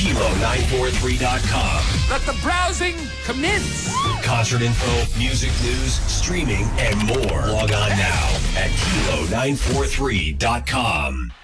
Kilo943.com. Let the browsing commence. Concert info, music news, streaming, and more. Log on now at Kilo943.com.